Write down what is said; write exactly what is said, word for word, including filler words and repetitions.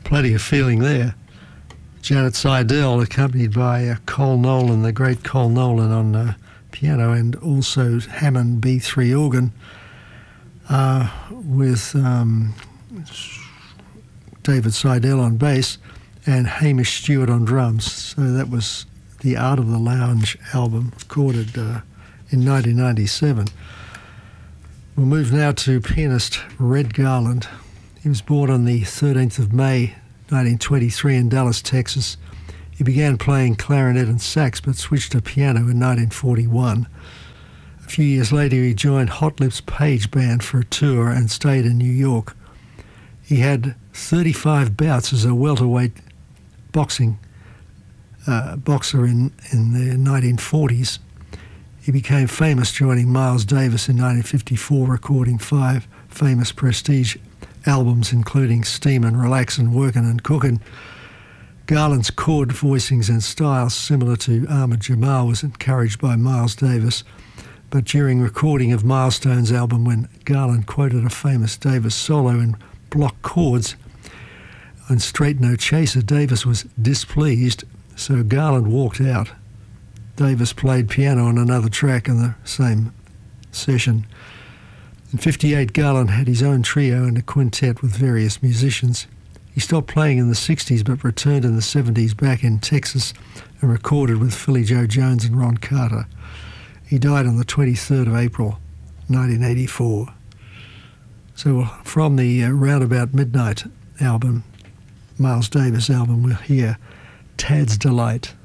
Plenty of feeling there. Janet Seidel, accompanied by uh, Cole Nolan, the great Cole Nolan on uh, piano, and also Hammond B three organ, uh, with um, David Seidel on bass and Hamish Stewart on drums. So that was the Art of the Lounge album, recorded uh, in nineteen ninety-seven. We'll move now to pianist Red Garland. He was born on the thirteenth of May, nineteen twenty-three in Dallas, Texas. He began playing clarinet and sax, but switched to piano in nineteen forty-one. A few years later, he joined Hot Lips Page Band for a tour and stayed in New York. He had thirty-five bouts as a welterweight boxing uh, boxer in, in the nineteen forties. He became famous joining Miles Davis in nineteen fifty-four, recording five famous prestige albums, including Steamin', Relaxin', Workin' and Cookin'. Garland's chord voicings and styles, similar to Ahmad Jamal, was encouraged by Miles Davis, but during recording of Milestone's album, when Garland quoted a famous Davis solo in block chords on Straight No Chaser, Davis was displeased, so Garland walked out. Davis played piano on another track in the same session. In fifty-eight, Garland had his own trio and a quintet with various musicians. He stopped playing in the sixties but returned in the seventies back in Texas and recorded with Philly Joe Jones and Ron Carter. He died on the twenty-third of April, nineteen eighty-four. So from the uh, Roundabout Midnight album, Miles Davis album, we'll hear Tad's Delight.